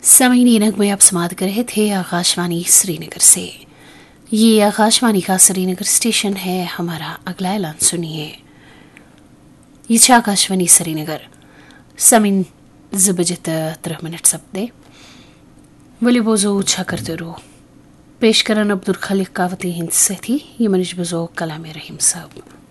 समयनी नगमे आप समाप्त कर रहे थे आकाशवाणी श्रीनगर से। ये आकाशवाणी का श्रीनगर स्टेशन है। हमारा अगला ऐलान सुनिए। ये आकाशवाणी श्रीनगर समिन ज़बजत 3 मिनट सब्दे वली बोजो उछा करते रो पेश करन अब्दुल खालिक कावती हिंद से थी। ये मनिश बजो कलाम रहीम साहब।